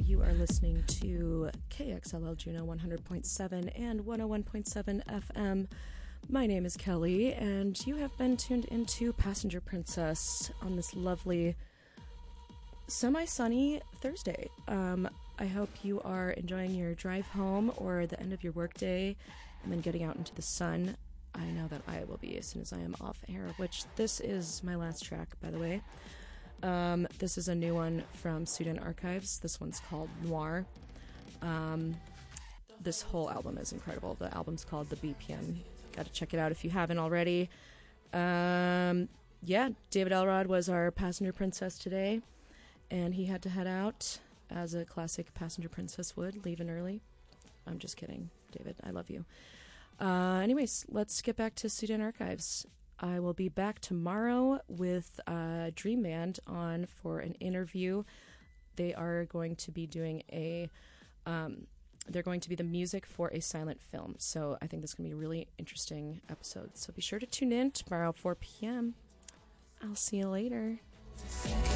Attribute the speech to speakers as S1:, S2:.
S1: You are listening to KXLL Juno 100.7 and 101.7 FM. My name is Kelly, and you have been tuned into Passenger Princess on this lovely, semi-sunny Thursday. I hope you are enjoying your drive home or the end of your workday and then getting out into the sun. I know that I will be as soon as I am off air, which this is my last track, by the way. This is a new one from Student Archives. This one's called Noir. This whole album is incredible. The album's called The BPM. Got to check it out if you haven't already. David Elrod was our Passenger Princess today, and he had to head out as a classic Passenger Princess would, leaving early. I'm just kidding, David. I love you. Anyways, let's get back to Student Archives. I will be back tomorrow with Dream Band on for an interview. They are going to be doing they're going to be the music for a silent film. So I think this is going to be a really interesting episode. So be sure to tune in tomorrow, 4 p.m. I'll see you later.